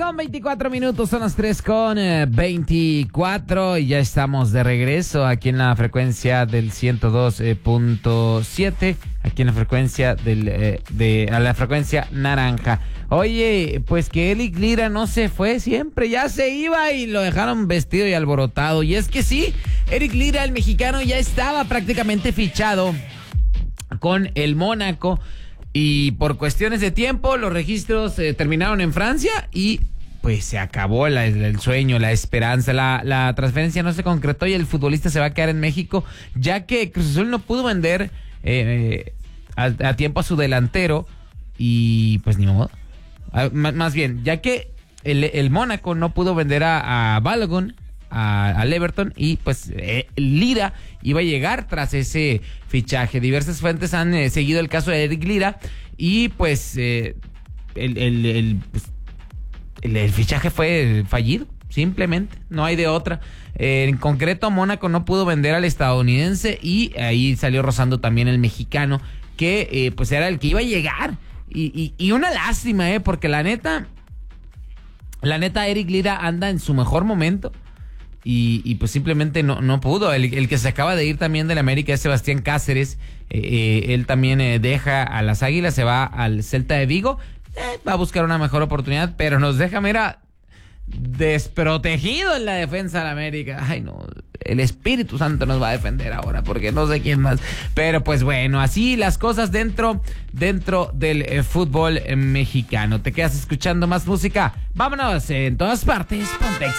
con 24 minutos, son las 3:24 y ya estamos de regreso aquí en la frecuencia del 102.7, aquí en la frecuencia a la frecuencia naranja. Oye, pues que Eric Lira no se fue siempre, ya se iba y lo dejaron vestido y alborotado. Y es que sí, Eric Lira, el mexicano, ya estaba prácticamente fichado con el Mónaco. Y por cuestiones de tiempo, los registros terminaron en Francia y pues se acabó el sueño, la esperanza. La transferencia no se concretó y el futbolista se va a quedar en México, ya que Cruz Azul no pudo vender a tiempo a su delantero y pues ni modo. Más bien, ya que el Mónaco no pudo vender a Balogun, al Everton, y pues Lira iba a llegar tras ese fichaje. Diversas fuentes han seguido el caso de Eric Lira y pues el fichaje fue fallido, simplemente, no hay de otra. En concreto, Mónaco no pudo vender al estadounidense y ahí salió rozando también el mexicano, que pues era el que iba a llegar. Y una lástima, porque la neta Eric Lira anda en su mejor momento. Y pues simplemente no pudo. El que se acaba de ir también del América es Sebastián Cáceres. Él también deja a las Águilas, se va al Celta de Vigo. Va a buscar una mejor oportunidad, pero nos deja, mira, desprotegido en la defensa del América. Ay, no, el Espíritu Santo nos va a defender ahora, porque no sé quién más. Pero pues bueno, así las cosas dentro del fútbol mexicano. ¿Te quedas escuchando más música? Vámonos, en todas partes, ponte